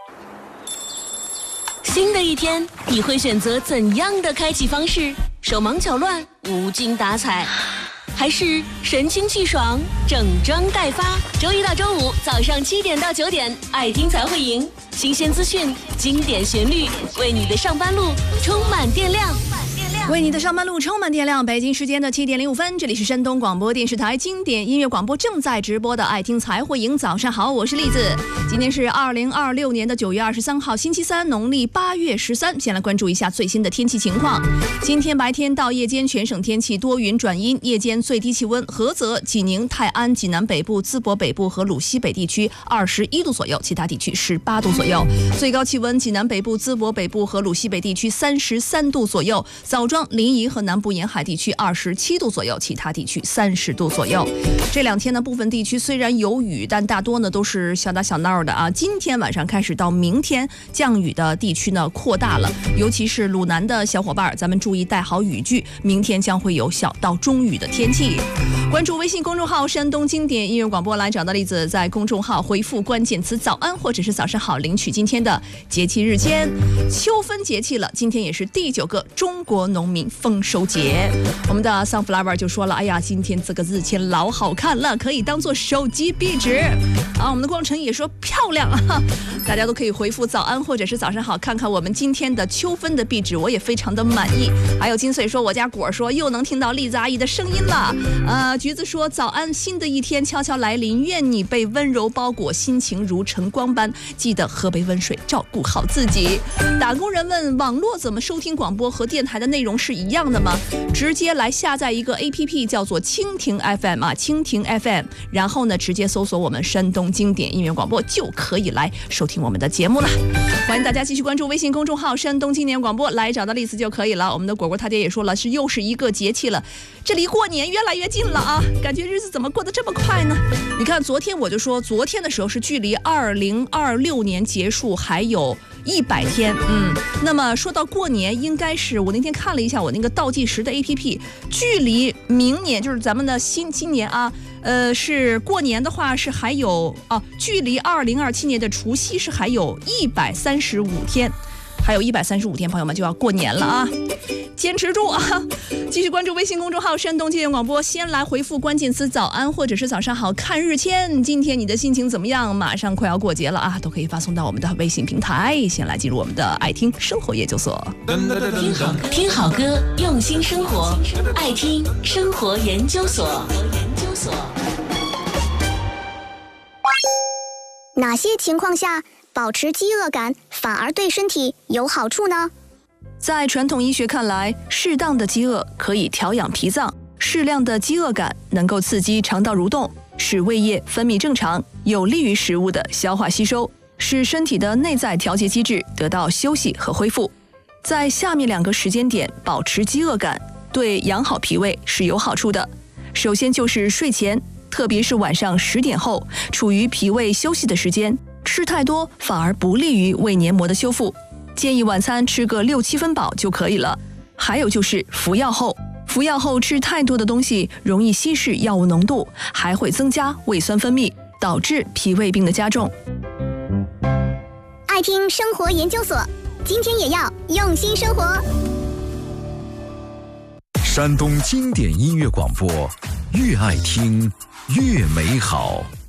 新的一天，你会选择怎样的开启方式？手忙脚乱、无精打采，还是神清气爽、整装待发？周一到周五早上7点到9点，爱听才会赢。新鲜资讯，经典旋律，为你的上班路充满电量。 为你的上班路充满电量。北京时间的7点05分，这里是山东广播电视台经典音乐广播正在直播的爱听才会赢。早上好，我是栗子。今天是2026年的9月23号，星期三，农历8月13。先来关注一下最新的天气情况。今天白天到夜间全省天气多云转阴，夜间最低气温菏泽、济宁、泰安、济南北部、淄博北部和鲁西北地区21度左右，其他地区18度左右。最高气温济南北部、淄博北部和鲁西北地区33度左右，枣庄、临沂和南部沿海地区27度左右，其他地区30度左右。这两天呢，部分地区虽然有雨，但大多呢都是小打小闹的啊。今天晚上开始到明天，降雨的地区呢扩大了，尤其是鲁南的小伙伴，咱们注意带好雨具，明天将会有小到中雨的天气。关注微信公众号山东经典音乐广播，来找到栗子，在公众号回复关键词早安或者是早上好，领取今天的节气日签。秋分节气了，今天也是第9个中国农民丰收节。我们的 Sunflower 就说了，哎呀，今天这个日签老好看了，可以当做手机壁纸啊。我们的光晨也说漂亮啊，大家都可以回复早安或者是早上好，看看我们今天的秋分的壁纸，我也非常的满意。还有金穗说，我家果说又能听到栗子阿姨的声音了。橘子说，早安，新的一天悄悄来临，愿你被温柔包裹，心情如晨光般，记得喝杯温水，照顾好自己。打工人问，网络怎么收听广播，和电台的内容是一样的吗？直接来下载一个 APP 叫做蜻蜓 FM 啊，蜻蜓 FM， 然后呢直接搜索我们山东经典音乐广播，就可以来收听我们的节目了。欢迎大家继续关注微信公众号山东经典广播，来找到栗子就可以了。我们的果果他爹也说了，又是一个节气了，这离过年越来越近了啊，感觉日子怎么过得这么快呢？你看昨天我就说，昨天的时候是距离2026年结束还有100天，那么说到过年，应该是我那天看了一下我那个倒计时的 APP， 距离明年就是咱们的新年啊，是过年的话是还有距离2027年的除夕是还有135天，还有135天，朋友们就要过年了啊！坚持住啊！继续关注微信公众号山东经典广播，先来回复关键词早安或者是早上好，看日签。今天你的心情怎么样？马上快要过节了啊，都可以发送到我们的微信平台。先来进入我们的爱听生活研究所， 听好歌，用心生活，爱听生活研究所。 哪些情况下保持饥饿感反而对身体有好处呢？ 在传统医学看来，适当的饥饿可以调养脾脏，适量的饥饿感能够刺激肠道蠕动，使胃液分泌正常，有利于食物的消化吸收，使身体的内在调节机制得到休息和恢复。在下面2个时间点保持饥饿感，对养好脾胃是有好处的。首先就是睡前，特别是晚上10点后，处于脾胃休息的时间，吃太多反而不利于胃黏膜的修复，建议晚餐吃个6-7分饱就可以了。还有就是服药后吃太多的东西容易稀释药物浓度，还会增加胃酸分泌，导致脾胃病的加重。 爱听生活研究所，今天也要用心生活。 山东经典音乐广播，越爱听越美好。